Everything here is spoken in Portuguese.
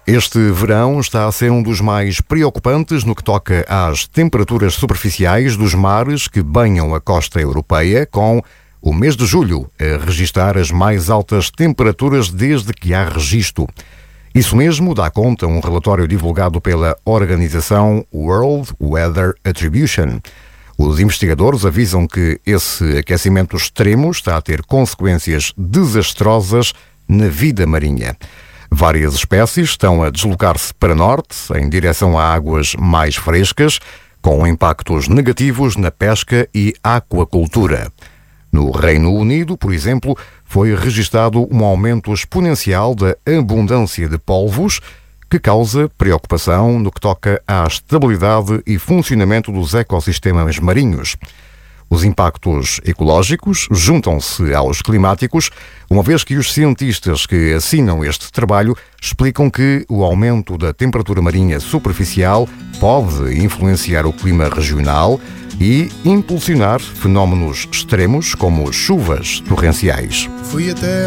Este verão está a ser um dos mais preocupantes no que toca às temperaturas superficiais dos mares que banham a costa europeia, com o mês de julho a registrar as mais altas temperaturas desde que há registro. Isso mesmo dá conta um relatório divulgado pela organização World Weather Attribution. Os investigadores avisam que esse aquecimento extremo está a ter consequências desastrosas na vida marinha. Várias espécies estão a deslocar-se para norte, em direção a águas mais frescas, com impactos negativos na pesca e aquacultura. No Reino Unido, por exemplo, foi registado um aumento exponencial da abundância de polvos, que causa preocupação no que toca à estabilidade e funcionamento dos ecossistemas marinhos. Os impactos ecológicos juntam-se aos climáticos, uma vez que os cientistas que assinam este trabalho explicam que o aumento da temperatura marinha superficial pode influenciar o clima regional e impulsionar fenómenos extremos como chuvas torrenciais. Fui até